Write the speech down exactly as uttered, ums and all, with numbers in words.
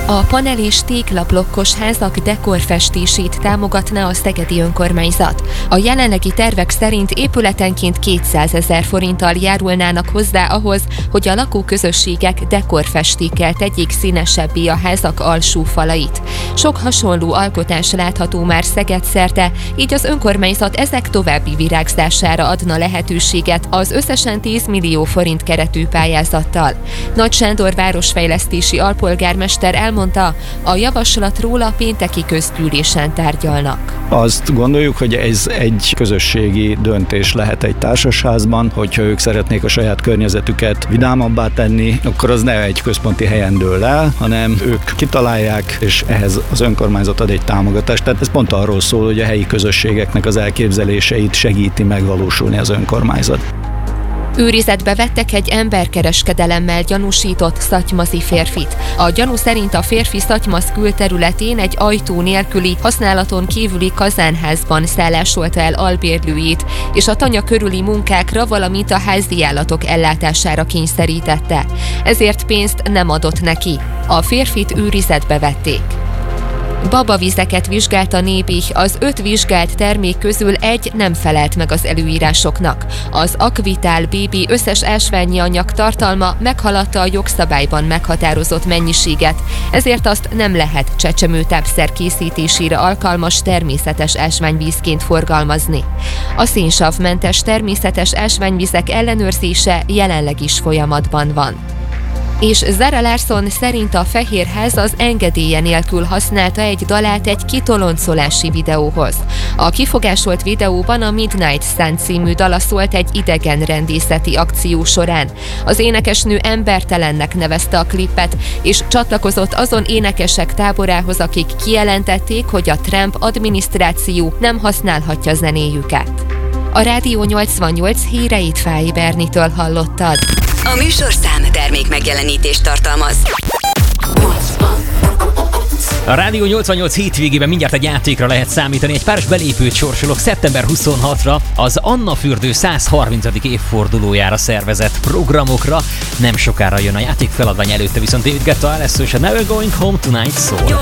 A panel és téglablokkos házak dekorfestését támogatná a szegedi önkormányzat. A jelenlegi tervek szerint épületenként kétszázezer forinttal járulnának hozzá ahhoz, hogy a lakóközösségek dekorfestékkel tegyék színesebbé a házak alsó falait. Sok hasonló alkotás látható már Szeged szerte, így az önkormányzat ezek további virágzására adna lehetőséget az összesen tíz millió forint keretű pályázattal. Nagy Sándor városfejlesztési alpolgármester elmondta, a javaslatról a pénteki közgyűlésen tárgyalnak. Azt gondoljuk, hogy ez egy közösségi döntés lehet egy társasházban, hogyha ők szeretnék a saját környezetüket vidámabbá tenni, akkor az ne egy központi helyen dől el, hanem ők kitalálják, és ehhez az önkormányzat ad egy támogatást. Tehát ez pont arról szól, hogy a helyi közösségeknek az elképzeléseit segíti megvalósulni az önkormányzat. Őrizetbe vettek egy emberkereskedelemmel gyanúsított szatymaszi férfit. A gyanú szerint a férfi Szatymasz külterületén egy ajtó nélküli, használaton kívüli kazánházban szállásolta el albérlőjét, és a tanya körüli munkákra, valamint a háziállatok ellátására kényszerítette. Ezért pénzt nem adott neki. A férfit őrizetbe vették. Babavizeket vizsgált a Nébih, az öt vizsgált termék közül egy nem felelt meg az előírásoknak. Az Aquvital bé bé összes ásványi anyag tartalma meghaladta a jogszabályban meghatározott mennyiséget, ezért azt nem lehet csecsemőtápszer készítésére alkalmas természetes ásványvízként forgalmazni. A szénsavmentes természetes ásványvizek ellenőrzése jelenleg is folyamatban van. És Zara Larsson szerint a Fehérház az engedélye nélkül használta egy dalát egy kitoloncolási videóhoz. A kifogásolt videóban a Midnight Sun című dala szólt egy idegen rendészeti akció során. Az énekesnő embertelennek nevezte a klipet, és csatlakozott azon énekesek táborához, akik kijelentették, hogy a Trump adminisztráció nem használhatja zenéjüket. A Rádió nyolcvannyolc híreit Fáy Bernitől hallottad. A műsorszám termék megjelenítést tartalmaz. A Rádió nyolcvannyolc hétvégében mindjárt egy játékra lehet számítani. Egy páros belépőt sorsolok szeptember huszonhatodikára az Anna fürdő száz harmincadik évfordulójára szervezett programokra. Nem sokára jön a játék, feladvány előtte viszont David Guetta lesz, és a Never Going Home Tonight szól.